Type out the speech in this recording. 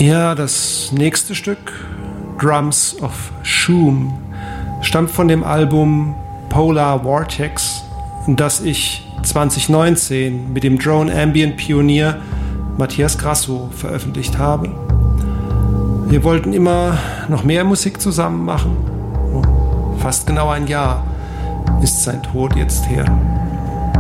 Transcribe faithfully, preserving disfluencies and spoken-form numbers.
Ja, das nächste Stück, Drums of Shoom, stammt von dem Album Polar Vortex, das ich zwanzig neunzehn mit dem Drone Ambient Pionier Matthias Grasso veröffentlicht habe. Wir wollten immer noch mehr Musik zusammen machen. Fast genau ein Jahr ist sein Tod jetzt her.